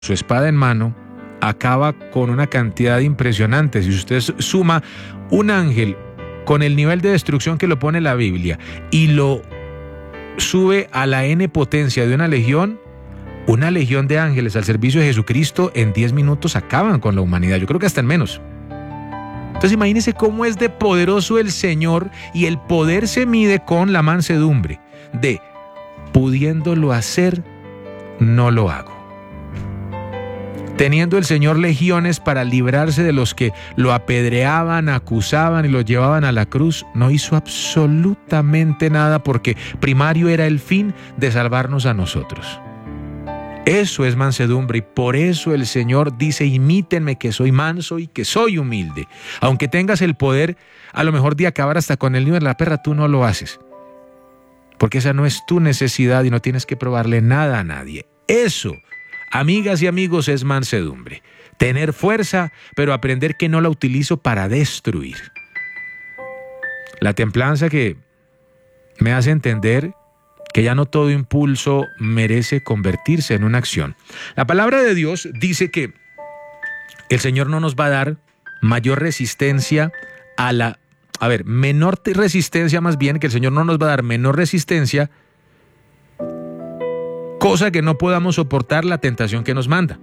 su espada en mano, acaba con una cantidad impresionante. Si usted suma un ángel con el nivel de destrucción que lo pone la Biblia y lo sube a la N potencia de una legión de ángeles al servicio de Jesucristo en 10 minutos acaban con la humanidad. Yo creo que hasta en menos. Entonces imagínese cómo es de poderoso el Señor, y el poder se mide con la mansedumbre de pudiéndolo hacer, no lo hago. Teniendo el Señor legiones para librarse de los que lo apedreaban, acusaban y lo llevaban a la cruz, no hizo absolutamente nada, porque primario era el fin de salvarnos a nosotros. Eso es mansedumbre, y por eso el Señor dice: imítenme, que soy manso y que soy humilde. Aunque tengas el poder a lo mejor de acabar hasta con el niño de la perra, tú no lo haces, porque esa no es tu necesidad y no tienes que probarle nada a nadie. Eso, amigas y amigos, es mansedumbre. Tener fuerza, pero aprender que no la utilizo para destruir. La templanza que me hace entender que ya no todo impulso merece convertirse en una acción. La palabra de Dios dice que el Señor no nos va a dar mayor resistencia menor resistencia, más bien, que el Señor no nos va a dar menor resistencia, cosa que no podamos soportar la tentación que nos manda.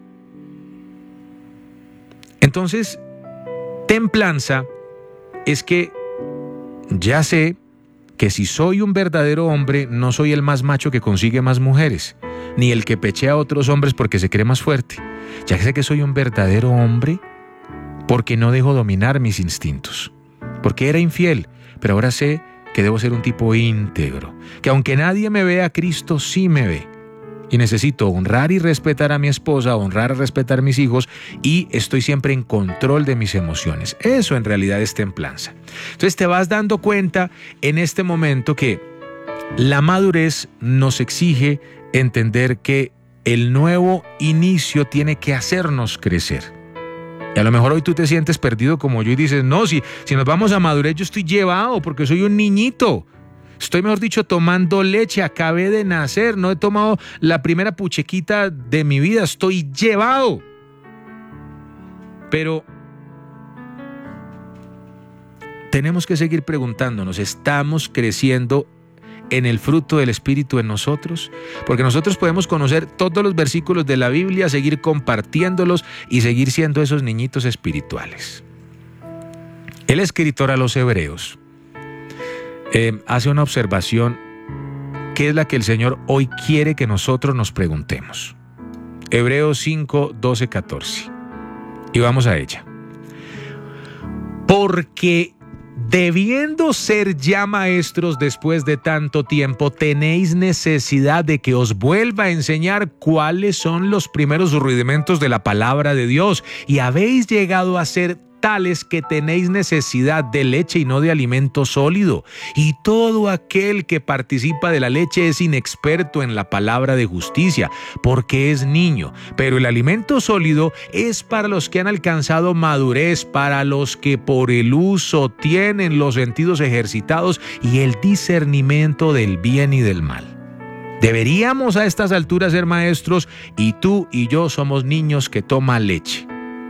Entonces, templanza es que ya sé que si soy un verdadero hombre, no soy el más macho que consigue más mujeres, ni el que pechea a otros hombres porque se cree más fuerte. Ya sé que soy un verdadero hombre porque no dejo dominar mis instintos, porque era infiel, pero ahora sé que debo ser un tipo íntegro, que aunque nadie me vea, Cristo sí me ve. Y necesito honrar y respetar a mi esposa, honrar y respetar a mis hijos, y estoy siempre en control de mis emociones. Eso en realidad es templanza. Entonces te vas dando cuenta en este momento que la madurez nos exige entender que el nuevo inicio tiene que hacernos crecer. Y a lo mejor hoy tú te sientes perdido como yo y dices: no, si nos vamos a madurez, yo estoy llevado porque soy un niñito. Estoy, mejor dicho, tomando leche, acabé de nacer, no he tomado la primera puchequita de mi vida, estoy llevado. Pero tenemos que seguir preguntándonos: ¿estamos creciendo en el fruto del Espíritu en nosotros? Porque nosotros podemos conocer todos los versículos de la Biblia, seguir compartiéndolos y seguir siendo esos niñitos espirituales. El escritor a los Hebreos hace una observación que es la que el Señor hoy quiere que nosotros nos preguntemos. Hebreos 5, 12, 14. Y vamos a ella. Porque debiendo ser ya maestros después de tanto tiempo, tenéis necesidad de que os vuelva a enseñar cuáles son los primeros rudimentos de la palabra de Dios, y habéis llegado a ser tales que tenéis necesidad de leche y no de alimento sólido. Y todo aquel que participa de la leche es inexperto en la palabra de justicia, porque es niño. Pero el alimento sólido es para los que han alcanzado madurez, para los que por el uso tienen los sentidos ejercitados y el discernimiento del bien y del mal. Deberíamos a estas alturas ser maestros, y tú y yo somos niños que toman leche.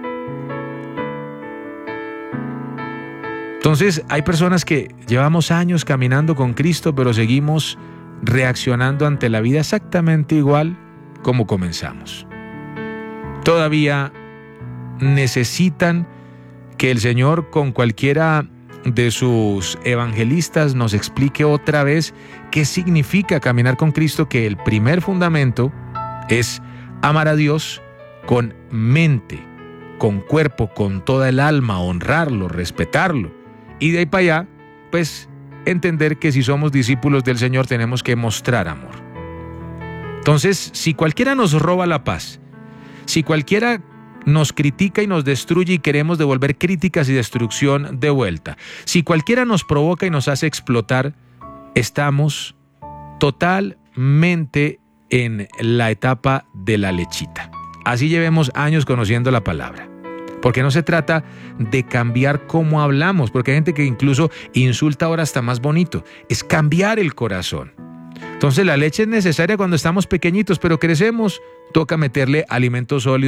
Entonces hay personas que llevamos años caminando con Cristo, pero seguimos reaccionando ante la vida exactamente igual como comenzamos. Todavía necesitan que el Señor, con cualquiera de sus evangelistas, nos explique otra vez qué significa caminar con Cristo, que el primer fundamento es amar a Dios con mente, con cuerpo, con toda el alma, honrarlo, respetarlo. Y de ahí para allá, pues, entender que si somos discípulos del Señor tenemos que mostrar amor. Entonces, si cualquiera nos roba la paz, si cualquiera nos critica y nos destruye y queremos devolver críticas y destrucción de vuelta, si cualquiera nos provoca y nos hace explotar, estamos totalmente en la etapa de la lechita. Así llevemos años conociendo la palabra. Porque no se trata de cambiar cómo hablamos, porque hay gente que incluso insulta ahora hasta más bonito. Es cambiar el corazón. Entonces la leche es necesaria cuando estamos pequeñitos, pero crecemos, toca meterle alimentos sólidos.